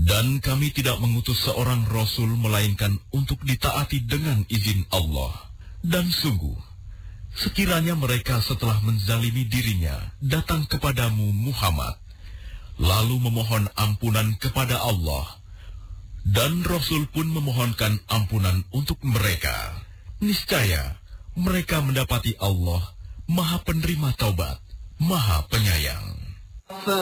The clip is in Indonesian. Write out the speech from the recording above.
Dan kami tidak mengutus seorang Rasul melainkan untuk ditaati dengan izin Allah. Dan sungguh, sekiranya mereka setelah menzalimi dirinya datang kepadamu Muhammad, lalu memohon ampunan kepada Allah, dan Rasul pun memohonkan ampunan untuk mereka, niscaya mereka mendapati Allah Maha Penerima Taubat, Maha Penyayang.